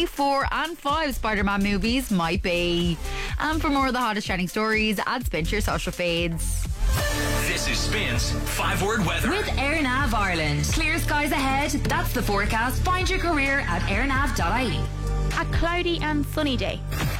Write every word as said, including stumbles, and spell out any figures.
three, four, and five Spider-Man movies might be. And for more of the hottest trending stories, add Spin to your social feeds. This is Spin's five word weather. With AirNav Ireland. Clear skies ahead. That's the forecast. Find your career at airnav dot I E. A cloudy and sunny day.